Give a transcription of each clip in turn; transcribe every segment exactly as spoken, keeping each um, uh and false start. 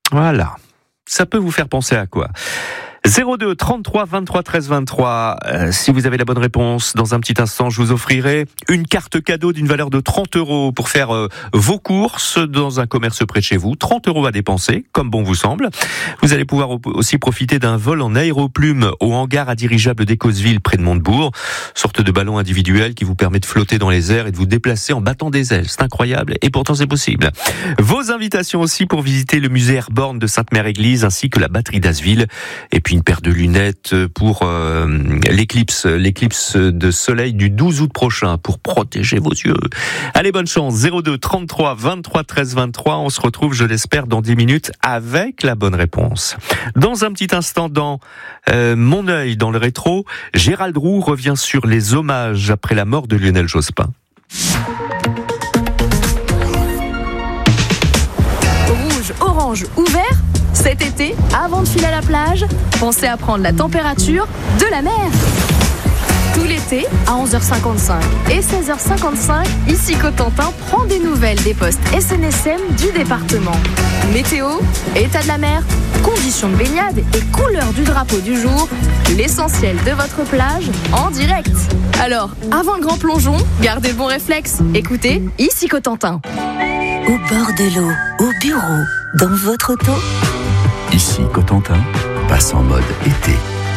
Voilà. Ça peut vous faire penser à quoi ? zéro deux trente-trois vingt-trois treize vingt-trois. Euh, si vous avez la bonne réponse, dans un petit instant, je vous offrirai une carte cadeau d'une valeur de trente euros pour faire euh, vos courses dans un commerce près de chez vous. trente euros à dépenser, comme bon vous semble. Vous allez pouvoir aussi profiter d'un vol en aéroplume au hangar à dirigeable d'Écosville près de Montebourg. Sorte de ballon individuel qui vous permet de flotter dans les airs et de vous déplacer en battant des ailes. C'est incroyable et pourtant c'est possible. Vos invitations aussi pour visiter le musée Airborne de Sainte-Mère-Église ainsi que la batterie d'Asville. Et puis une paire de lunettes pour euh, l'éclipse, l'éclipse de soleil du douze août prochain pour protéger vos yeux. Allez, bonne chance. zéro deux trente-trois vingt-trois treize vingt-trois. On se retrouve, je l'espère, dans dix minutes avec la bonne réponse. Dans un petit instant, dans euh, Mon œil dans le rétro, Gérald Roux revient sur les hommages après la mort de Lionel Jospin. Rouge, orange ou vert ? Cet été, avant de filer à la plage, pensez à prendre la température de la mer. Tout l'été, à onze heures cinquante-cinq et seize heures cinquante-cinq, ici Cotentin prend des nouvelles des postes S N S M du département. Météo, état de la mer, conditions de baignade et couleur du drapeau du jour, l'essentiel de votre plage en direct. Alors, avant le grand plongeon, gardez le bon réflexe. Écoutez, ici Cotentin. Au bord de l'eau, au bureau, dans votre auto. Ici, Cotentin passe en mode été.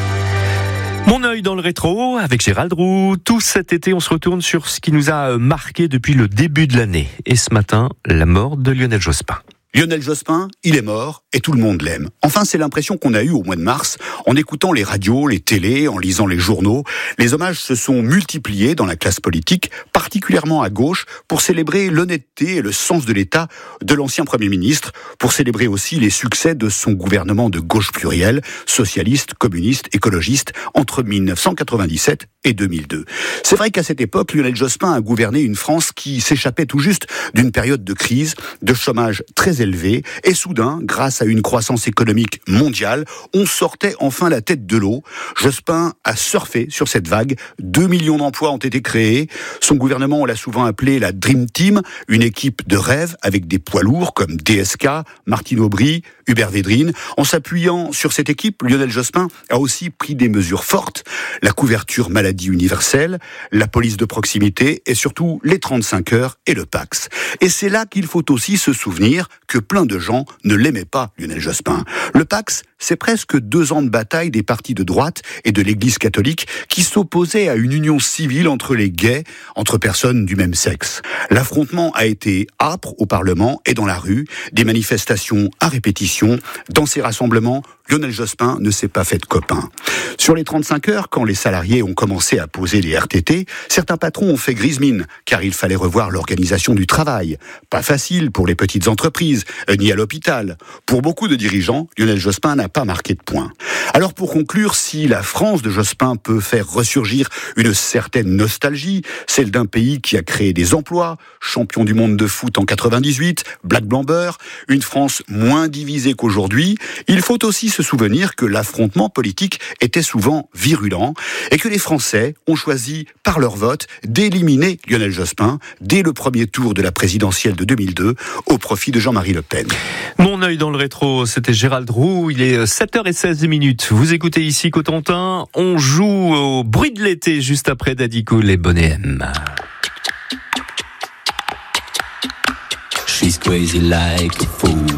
Mon œil dans le rétro avec Gérald Roux. Tout cet été, on se retourne sur ce qui nous a marqué depuis le début de l'année. Et ce matin, la mort de Lionel Jospin. Lionel Jospin, il est mort et tout le monde l'aime. Enfin, c'est l'impression qu'on a eue au mois de mars en écoutant les radios, les télés, en lisant les journaux. Les hommages se sont multipliés dans la classe politique, particulièrement à gauche, pour célébrer l'honnêteté et le sens de l'État de l'ancien Premier ministre, pour célébrer aussi les succès de son gouvernement de gauche pluriel, socialiste, communiste, écologiste, entre dix-neuf cent quatre-vingt-dix-sept et deux mille deux. C'est vrai qu'à cette époque, Lionel Jospin a gouverné une France qui s'échappait tout juste d'une période de crise, de chômage très élevé, et soudain, grâce à une croissance économique mondiale, on sortait enfin la tête de l'eau. Jospin a surfé sur cette vague, deux millions d'emplois ont été créés, son gouvernement, on l'a souvent appelé la Dream Team, une équipe de rêve avec des poids lourds comme D S K, Martine Aubry, Hubert Védrine. En s'appuyant sur cette équipe, Lionel Jospin a aussi pris des mesures fortes, la couverture maladie universelle, la police de proximité et surtout les trente-cinq heures et le Pacs. Et c'est là qu'il faut aussi se souvenir que plein de gens ne l'aimaient pas, Lionel Jospin. Le Pacs, c'est presque deux ans de bataille des partis de droite et de l'Église catholique qui s'opposaient à une union civile entre les gays, entre personnes du même sexe. L'affrontement a été âpre au Parlement et dans la rue, des manifestations à répétition. Dans ces rassemblements, Lionel Jospin ne s'est pas fait de copain. Sur les trente-cinq heures, quand les salariés ont commencé à poser les R T T, certains patrons ont fait grise mine, car il fallait revoir l'organisation du travail. Pas facile pour les petites entreprises, ni à l'hôpital. Pour beaucoup de dirigeants, Lionel Jospin n'a pas marqué de point. Alors pour conclure, si la France de Jospin peut faire ressurgir une certaine nostalgie, celle d'un pays qui a créé des emplois, champion du monde de foot en quatre-vingt-dix-huit, Black Blamber, une France moins divisée qu'aujourd'hui, il faut aussi se souvenir que l'affrontement politique était souvent virulent et que les Français ont choisi par leur vote d'éliminer Lionel Jospin dès le premier tour de la présidentielle de deux mille deux au profit de Jean-Marie Le Pen. Mon œil dans le rétro, c'était Gérald Roux, il est sept heures seize minutes. Vous écoutez ici Cotentin, on joue au bruit de l'été juste après Daddy Cool et Bonnet M. She's crazy like a fool.